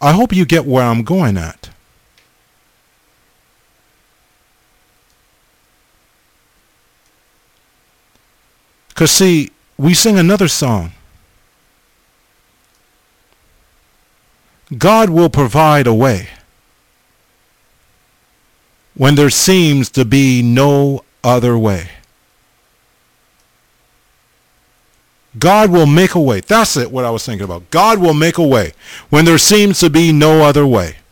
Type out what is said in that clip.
I hope you get where I'm going at. Because see, we sing another song. God will provide a way when there seems to be no other way. God will make a way. That's it, what I was thinking about. God will make a way when there seems to be no other way.